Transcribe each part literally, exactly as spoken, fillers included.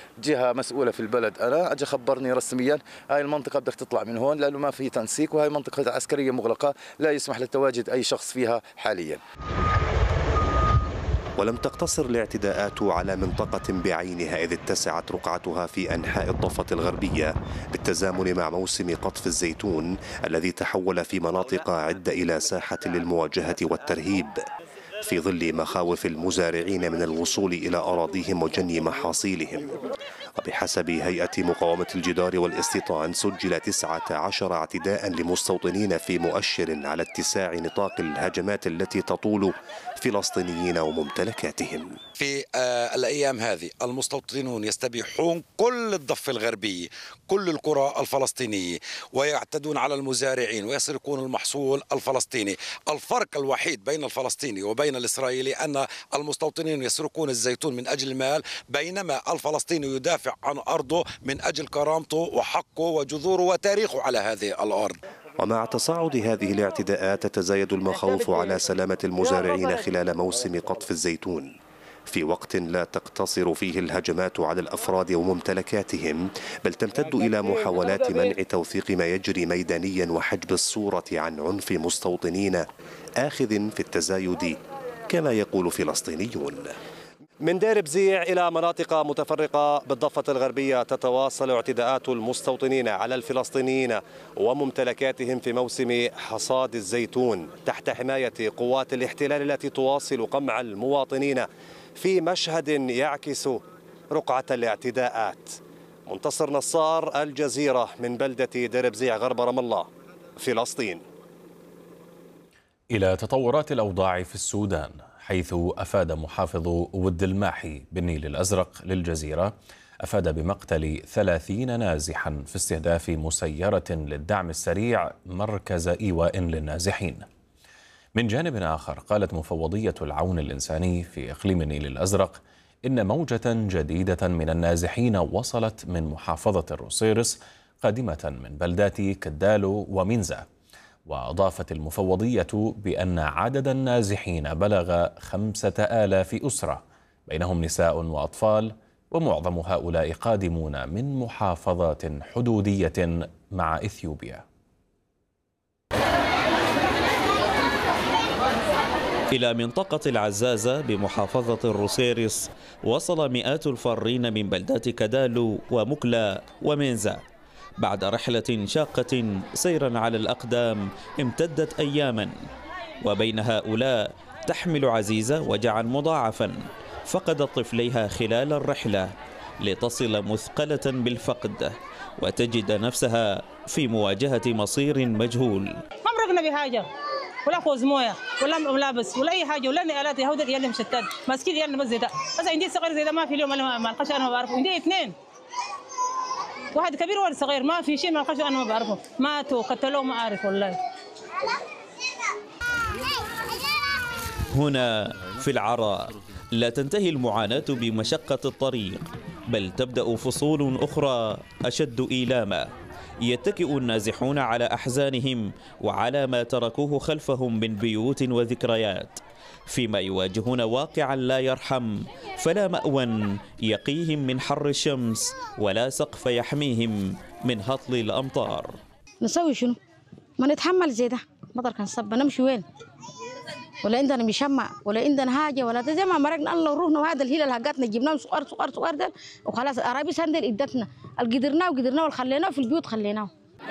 جهه مسؤوله في البلد انا اجى خبرني رسميا هاي المنطقه بدك تطلع من هون لانه ما في تنسيق، وهي منطقه عسكريه مغلقه لا يسمح لتواجد اي شخص فيها حاليا. ولم تقتصر الاعتداءات على منطقة بعينها، إذ اتسعت رقعتها في أنحاء الضفة الغربية بالتزامن مع موسم قطف الزيتون الذي تحول في مناطق عدة إلى ساحة للمواجهة والترهيب، في ظل مخاوف المزارعين من الوصول إلى أراضيهم وجني محاصيلهم. وبحسب هيئة مقاومة الجدار والاستيطان سجل تسعة عشر اعتداء لمستوطنين في مؤشر على اتساع نطاق الهجمات التي تطول فلسطينيين وممتلكاتهم. في الأيام هذه المستوطنون يستبيحون كل الضفة الغربية، كل القرى الفلسطينية، ويعتدون على المزارعين ويسرقون المحصول الفلسطيني. الفرق الوحيد بين الفلسطيني وبين الإسرائيلي أن المستوطنين يسرقون الزيتون من أجل المال، بينما الفلسطيني يدافع عن أرضه من أجل كرامته وحقه وجذوره وتاريخه على هذه الأرض. ومع تصاعد هذه الاعتداءات تتزايد المخاوف على سلامة المزارعين خلال موسم قطف الزيتون، في وقت لا تقتصر فيه الهجمات على الأفراد وممتلكاتهم، بل تمتد إلى محاولات منع توثيق ما يجري ميدانيا وحجب الصورة عن عنف مستوطنين آخذ في التزايد كما يقول فلسطينيون. من دير بزيع إلى مناطق متفرقة بالضفة الغربية تتواصل اعتداءات المستوطنين على الفلسطينيين وممتلكاتهم في موسم حصاد الزيتون تحت حماية قوات الاحتلال التي تواصل قمع المواطنين في مشهد يعكس رقعة الاعتداءات. منتصر نصار، الجزيرة، من بلدة دير بزيع غرب رام الله، فلسطين. إلى تطورات الأوضاع في السودان، حيث أفاد محافظ ود الماحي بالنيل الأزرق للجزيرة أفاد بمقتل ثلاثين نازحا في استهداف مسيرة للدعم السريع مركز إيواء للنازحين. من جانب آخر، قالت مفوضية العون الإنساني في إقليم النيل الأزرق إن موجة جديدة من النازحين وصلت من محافظة الروسيرس قادمة من بلدات كدالو ومنزا. وأضافت المفوضية بأن عدد النازحين بلغ خمسة آلاف أسرة، بينهم نساء وأطفال، ومعظم هؤلاء قادمون من محافظات حدودية مع إثيوبيا. إلى منطقة العزازة بمحافظة الروسيرس وصل مئات الفارين من بلدات كدالو ومكلا ومنزا بعد رحلة شاقة سيرا على الأقدام امتدت أياما، وبين هؤلاء تحمل عزيزة وجعا مضاعفا فقدت طفليها خلال الرحلة لتصل مثقلة بالفقد وتجد نفسها في مواجهة مصير مجهول. ما مرقنا بحاجة ولا خوذ مويه ولا ملابس ولا اي حاجه ولا نقالات يهود يلي مشتت ماسكين يلي بس زي ده. بس عندي صغير زي ده ما في اليوم انا ما القش انا ما بعرفه. عندي اثنين، واحد كبير وواحد صغير، ما في شيء ما القش انا ما بعرفه. ماتوا قتلوه ما اعرف والله. هنا في العراء لا تنتهي المعاناة بمشقة الطريق، بل تبدأ فصول أخرى أشد إيلاما. يتكئ النازحون على أحزانهم وعلى ما تركوه خلفهم من بيوت وذكريات، فيما يواجهون واقعا لا يرحم، فلا مأوى يقيهم من حر الشمس ولا سقف يحميهم من هطل الأمطار. نسوي شنو؟ ما نتحمل زي ده، مطر كان صب، نمشي وين؟ ولا عندنا مشمع ولا عندنا حاجه ولا زي ما مرقنا الله وروحنا، وهذا الهيله حقتنا جبناهم صغار صغار صغار ده وخلاص. العربي سندل ادتنا القدرناه وقدرناه والخليناه في البيوت خليناه.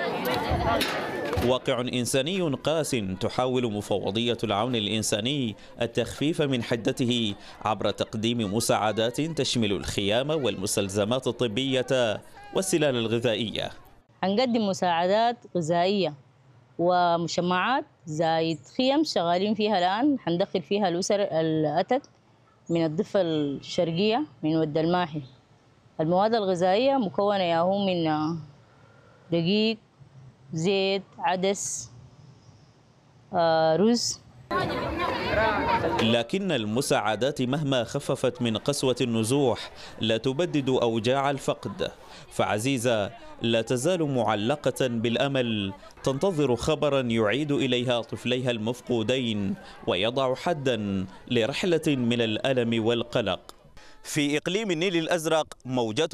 واقع إنساني قاس تحاول مفوضية العون الإنساني التخفيف من حدته عبر تقديم مساعدات تشمل الخيام والمستلزمات الطبية والسلال الغذائية. هنقدم مساعدات غذائية ومشمعات زايد خيم شغالين فيها الآن، حندخل فيها الأسر الأتت من الضفة الشرقية من ود الماحي. المواد الغذائية مكونة ياهو من دقيق، زيت، عدس، آه، رز. لكن المساعدات مهما خففت من قسوة النزوح لا تبدد أوجاع الفقد، فعزيزة لا تزال معلقة بالأمل تنتظر خبرا يعيد إليها طفليها المفقودين ويضع حدا لرحلة من الألم والقلق. في إقليم النيل الأزرق موجات